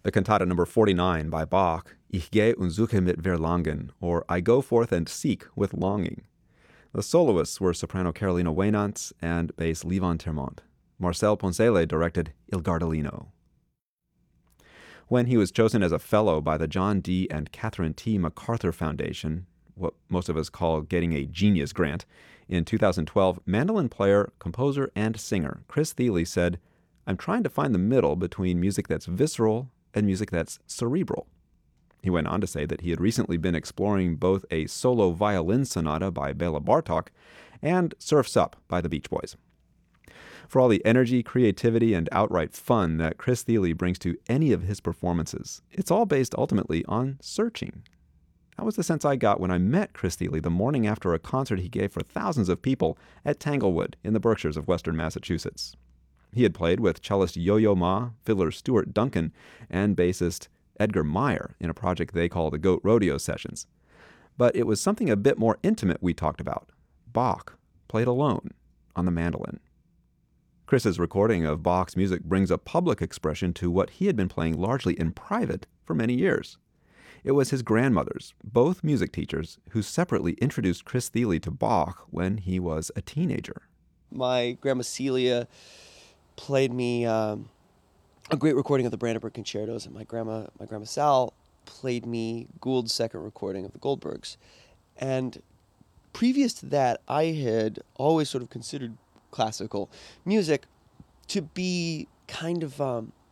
The cantata number 49 by Bach, Ich gehe und suche mit Verlangen, or I Go Forth and Seek with Longing. The soloists were soprano Carolina Wainantz and bass Levon Termont. Marcel Poncele directed Il Gardellino. When he was chosen as a fellow by the John D. and Catherine T. MacArthur Foundation, what most of us call getting a genius grant, in 2012, mandolin player, composer, and singer Chris Thile said, "I'm trying to find the middle between music that's visceral and music that's cerebral." He went on to say that he had recently been exploring both a solo violin sonata by Bela Bartok and Surf's Up by the Beach Boys. For all the energy, creativity, and outright fun that Chris Thile brings to any of his performances, it's all based ultimately on searching. That was the sense I got when I met Chris Thile the morning after a concert he gave for thousands of people at Tanglewood in the Berkshires of western Massachusetts. He had played with cellist Yo-Yo Ma, fiddler Stuart Duncan, and bassist Edgar Meyer in a project they call the Goat Rodeo Sessions. But it was something a bit more intimate we talked about. Bach played alone on the mandolin. Chris's recording of Bach's music brings a public expression to what he had been playing largely in private for many years. It was his grandmothers, both music teachers, who separately introduced Chris Thile to Bach when he was a teenager. My grandma Celia played me a great recording of the Brandenburg Concertos, and my grandma Sal played me Gould's second recording of the Goldbergs. And previous to that, I had always sort of considered classical music to be kind of,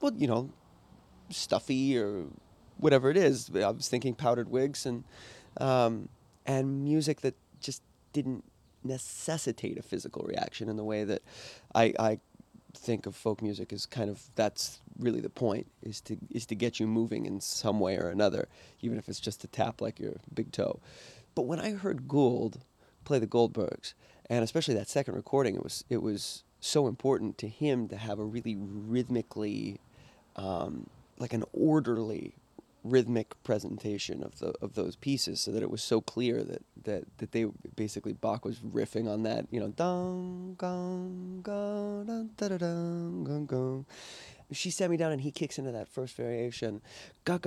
stuffy or whatever it is. I was thinking powdered wigs and music that just didn't necessitate a physical reaction in the way that I think of folk music as kind of, that's really the point, is to get you moving in some way or another, even if it's just to tap like your big toe. But when I heard Gould play the Goldbergs, and especially that second recording, it was so important to him to have a really rhythmically, like an orderly rhythmic presentation of those pieces, so that it was so clear that they basically, Bach was riffing on that, dun gong gong dun da da dun gong gong. She sat me down and he kicks into that first variation, and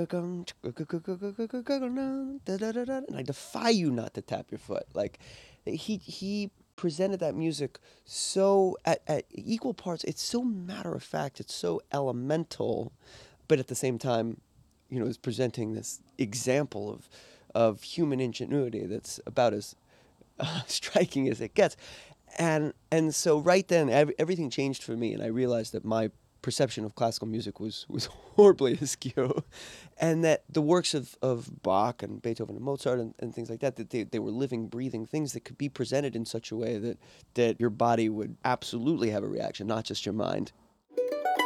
I defy you not to tap your foot. Like he presented that music so at equal parts. It's so matter of fact. It's so elemental, but at the same time, is presenting this example of human ingenuity that's about as striking as it gets. And so right then, everything changed for me, and I realized that my perception of classical music was horribly askew, and that the works of Bach and Beethoven and Mozart and things like that they were living, breathing things that could be presented in such a way that your body would absolutely have a reaction, not just your mind.